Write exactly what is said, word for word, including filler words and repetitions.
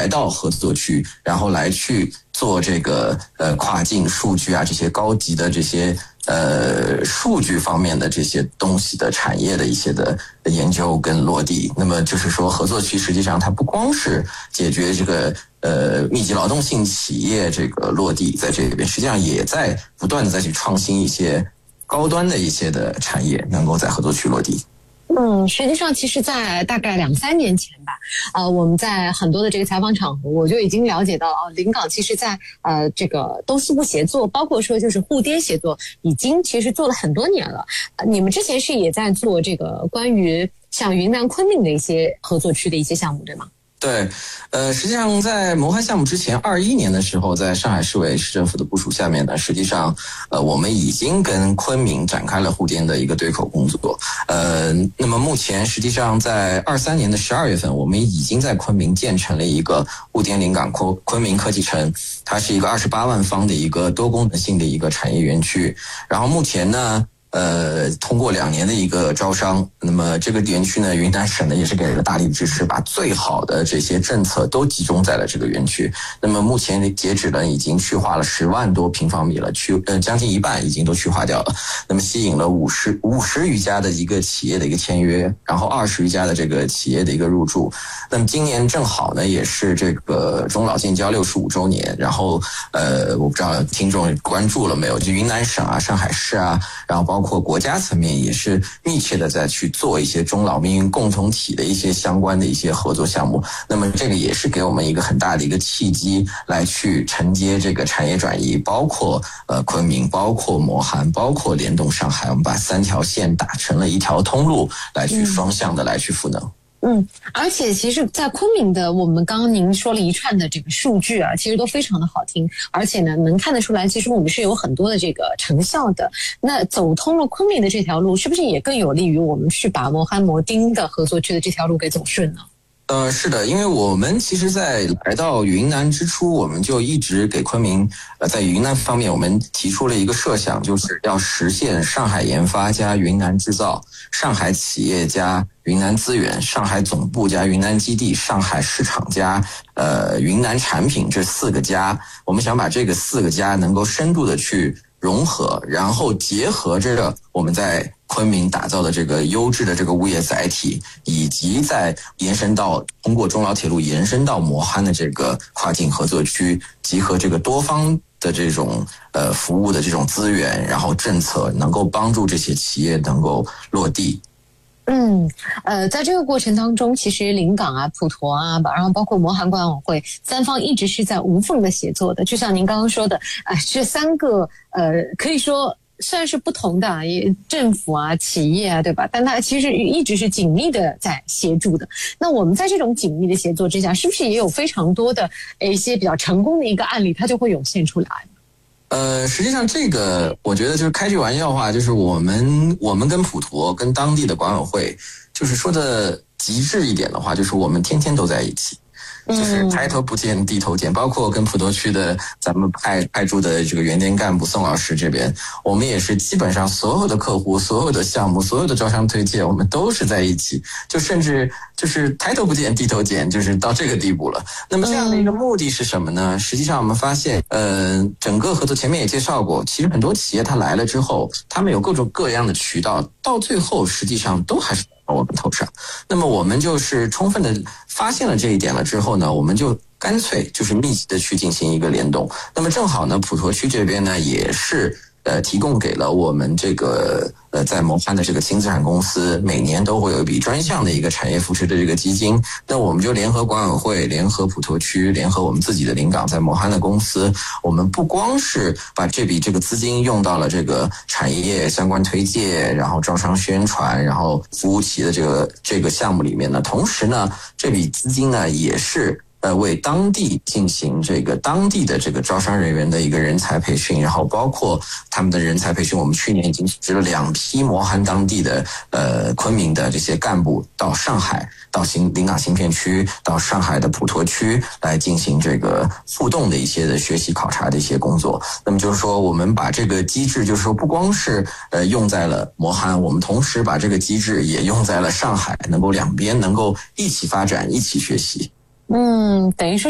来到合作区，然后来去做这个呃跨境数据啊这些高级的这些呃数据方面的这些东西的产业的一些的研究跟落地。那么就是说合作区实际上它不光是解决这个呃密集劳动性企业这个落地在这边，实际上也在不断的再去创新一些高端的一些的产业能够在合作区落地。 嗯，实际上其实在大概两三年前吧，呃，我们在很多的这个采访场合，我就已经了解到啊，临港其实在呃这个东西部协作，包括说就是沪滇协作，已经其实做了很多年了。呃、你们之前是也在做这个关于像云南昆明的一些合作区的一些项目，对吗？ 对，呃，实际上在魔幻项目之前，二一年的时候，在上海市委市政府的部署下面呢，实际上，呃，我们已经跟昆明展开了沪滇的一个对口工作。呃，那么目前实际上在二三年的十二月份，我们已经在昆明建成了一个沪滇临港昆昆明科技城，它是一个二十八万方的一个多功能性的一个产业园区。然后目前呢，呃，通过两年的一个招商，那么这个园区呢，云南省呢也是给了大力支持，把最好的这些政策都集中在了这个园区。那么目前截止呢，已经去化了十万多平方米了，去呃将近一半已经都去化掉了。那么吸引了五十五十余家的一个企业的一个签约，然后二十余家的这个企业的一个入驻。那么今年正好呢，也是这个中老建交六十五周年，然后呃，我不知道听众关注了没有？就云南省啊、上海市啊，然后包括包括国家层面也是密切的在去做一些中老命运共同体的一些相关的一些合作项目。那么这个也是给我们一个很大的一个契机，来去承接这个产业转移，包括呃昆明，包括魔涵，包括联动上海，我们把三条线打成了一条通路，来去双向的来去赋能。 嗯，而且其实在昆明的我们刚刚您说了一串的这个数据啊，其实都非常的好听，而且呢能看得出来其实我们是有很多的这个成效的。那走通了昆明的这条路，是不是也更有利于我们去把魔涵魔丁的合作区的这条路给走顺呢？ 呃，是的，因为我们其实在来到云南之初，我们就一直给昆明呃在云南方面我们提出了一个设想，就是要实现上海研发加云南制造，上海企业加云南资源，上海总部加云南基地，上海市场加呃云南产品，这四个加，我们想把这个四个加能够深度的去融合，然后结合着我们在昆明打造的这个优质的这个物业载体，以及在延伸到通过中老铁路延伸到魔涵的这个跨境合作区，集合这个多方的这种呃服务的这种资源，然后政策能够帮助这些企业能够落地。 嗯，呃，在这个过程当中，其实临港啊、普陀啊，然后包括魔涵管委会三方一直是在无缝的协作的。就像您刚刚说的，呃，这三个呃，可以说虽然是不同的，也政府啊、企业啊，对吧？但它其实一直是紧密的在协助的。那我们在这种紧密的协作之下，是不是也有非常多的一些比较成功的一个案例，它就会涌现出来？ 呃，实际上这个我觉得就是开句玩笑话，就是我们我们跟普陀跟当地的管委会，就是说的极致一点的话，就是我们天天都在一起。就是抬头不见低头见，包括跟普陀区的咱们派派驻的这个园丁干部宋老师这边，我们也是基本上所有的客户、所有的项目、所有的招商推介，我们都是在一起，就甚至就是抬头不见低头见，就是到这个地步了。那么这样的一个目的是什么呢？实际上我们发现，呃，整个合作前面也介绍过，其实很多企业它来了之后，他们有各种各样的渠道，到最后实际上都还是我们头上。那么我们就是充分的发现了这一点了之后呢，我们就干脆就是密集的去进行一个联动。那么正好呢，普陀区这边呢也是呃提供给了我们这个呃在魔涵的这个轻资产公司，每年都会有一笔专项的一个产业扶持的这个基金。那我们就联合管委会、联合普陀区、联合我们自己的临港在魔涵的公司，我们不光是把这笔这个资金用到了这个产业相关推介，然后招商宣传，然后服务企业的这个这个项目里面呢，同时呢，这笔资金呢也是呃，为当地进行这个当地的这个招商人员的一个人才培训，然后包括他们的人才培训，我们去年已经组织了两批魔涵当地的呃昆明的这些干部到上海，到新临港新片区，到上海的普陀区来进行这个互动的一些的学习考察的一些工作。那么就是说，我们把这个机制，就是说不光是呃用在了魔涵，我们同时把这个机制也用在了上海，能够两边能够一起发展，一起学习。 嗯，等于说